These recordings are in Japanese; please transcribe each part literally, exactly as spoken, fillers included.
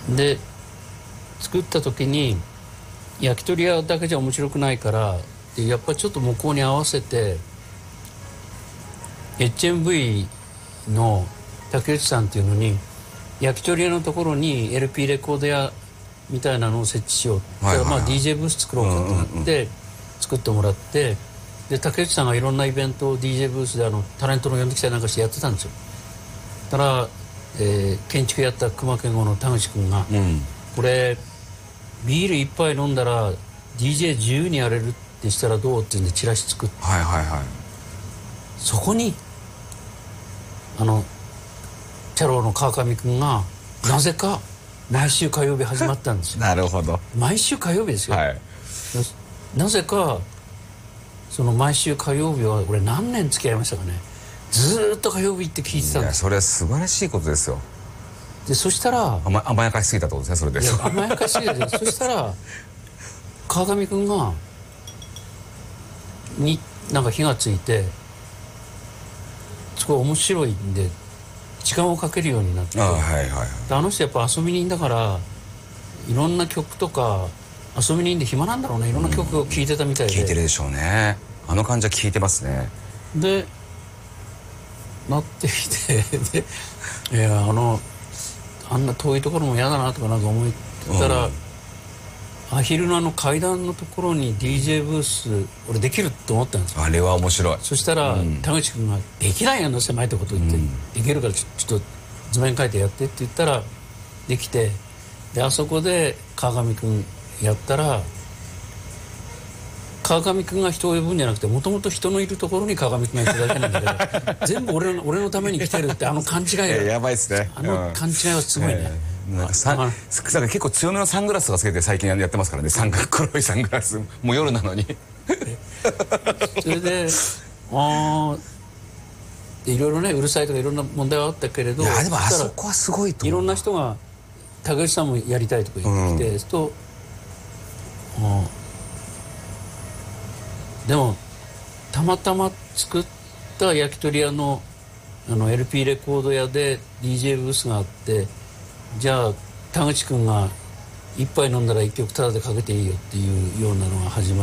で作った時に焼き鳥屋だけじゃ面白くないからでやっぱりちょっと向こうに合わせて エイチエムブイ の竹内さんっていうのに焼き鳥屋のところに エルピー レコード屋みたいなのを設置しよう、はいはいはい、まあ ディージェー ブース作ろうかとなって作ってもらって、で竹内さんがいろんなイベントを ディージェー ブースであのタレントの呼んできたりなんかしてやってたんですよ。たら、えー、建築やった熊健吾の田口君が、うん、これビール一杯飲んだら ディージェー 自由にやれるってしたらどうっていうんでチラシ作って、 はいはいはい、 そこにあのチャロの川上君がなぜか毎週火曜日始まったんですよ。 なるほど。 毎週火曜日ですよ、はい、なぜかその毎週火曜日は俺何年付き合いましたかね。ずーっと火曜日って聞いてたんです。いやそれは素晴らしいことですよ。 でそしたら甘, 甘やかしすぎたってことですね。それでいや甘やかしすぎてそしたら川上君がになんか火がついてすごい面白いんで時間をかけるようになって、 あ,、はいはいはい、であの人やっぱ遊び人だからいろんな曲とか遊び人で暇なんだろうね、いろんな曲を聴いてたみたいで、 聴いてるでしょうね。あの感じは聴いてますね。 でなってきてでいやあのあんな遠いところも嫌だなとかなんか思ってたら、うん、アヒルのあの階段のところに ディージェー ブース俺できると思ったんですよ。 あれは面白い。 そしたら、うん、田口君ができないやんの狭いってこと言って、うん、できるからちょ、ちょっと図面書いてやってって言ったらできて、であそこで川上君やったら川上君が人を呼ぶんじゃなくてもともと人のいるところに川上君がいるだけなんだけど全部 俺の、俺のために来てるってあの勘違いがやばいっすね。 あの勘違いはすごいね、 うん、なんかさなんか結構強めのサングラスとかつけて最近やってますからね。三角黒いサングラスもう夜なのにそれであでいろいろねうるさいとかいろんな問題はあったけれど、 いやでもあそこはすごいと思う。 いろんな人が竹内さんもやりたいとか言ってきて、うん、とあでもたまたま作った焼き鳥屋 の, あの エルピー レコード屋で ディージェー ブースがあって、じゃあ田口君が一杯飲んだら一曲タダでかけていいよっていうようなのが始まって、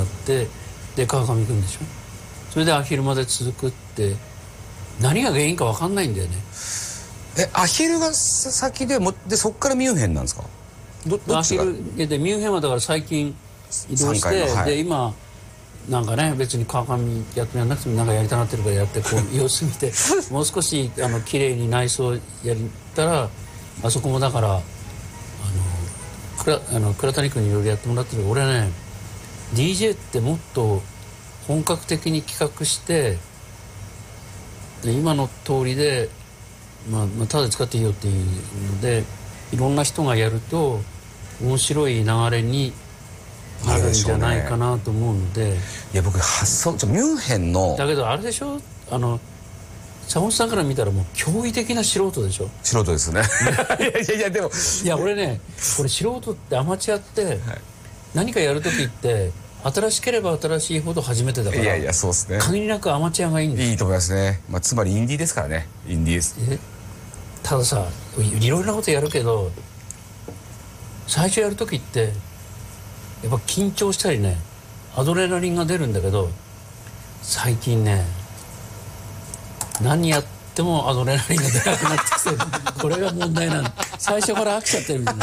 で川上君でしょ。それでアヒルまで続くって何が原因か分かんないんだよね。 えアヒルが先でもでそっからミュンヘンなんですか。どどっちが。アヒルでミュンヘンはだから最近移動して、はい、で今なんかね別に川上やってやんなくてもなんかやりたなってるからやってこう様子見てもう少しあの綺麗に内装やったらあそこもだからあの倉あの倉谷君にいろいろやってもらってる。俺ね ディージェー ってもっと本格的に企画してで今の通りで、まあ、まあただで使っていいよっていうのでいろんな人がやると面白い流れになるんじゃないかなと思うので、 いや僕発想ちょミュンヘンのだけどあれでしょ、あの坂本さんから見たらもう驚異的な素人でしょ。 素人ですねいやいやいやでもいや俺ねこれ素人ってアマチュアって、はい、何かやるときって新しければ新しいほど初めてだから、 いやいやそうですね、 限りなくアマチュアがいいんです。 いいと思いますね、まあ、つまりインディーですからね。インディーです。 えたださいろいろなことやるけど最初やるときってやっぱ緊張したりねアドレナリンが出るんだけど最近ね何やってもアドレナリンが出なくなってきてるこれが問題なの。最初から飽きちゃってるみたい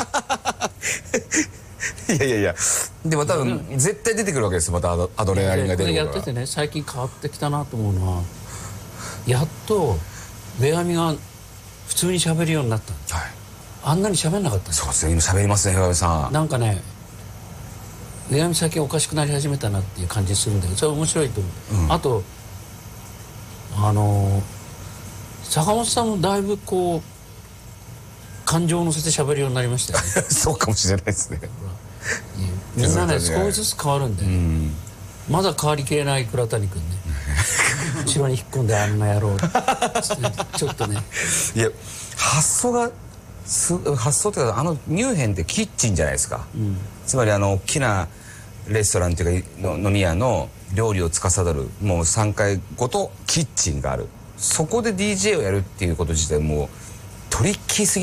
ないやいやいやでも多分絶対出てくるわけですよまたアドレナリンが出るから。 やっててね最近変わってきたなと思うのはやっと上上が普通に喋るようになった、はい、あんなに喋んなかったんです。 そうですね今喋りますね上上さん。 なんかね上上最近おかしくなり始めたなっていう感じするんだけどそれは面白いと思う、うん、あとあの坂本さんもだいぶこう感情を乗せて喋るようになりましたよねそうかもしれないですね。 みんなね少しずつ変わるんで、ね、うん、まだ変わりきれない倉谷君ね後ろに引っ込んであんな野郎ちょっとねいや発想がす発想っていうかあのミュンヘンってキッチンじゃないですか、うん、つまりあの大きなレストランっていうかの飲み屋の料理を司るもうさんかいごとキッチンがある。そこで ディージェー をやるっていうこと自体もうトリッキーすぎ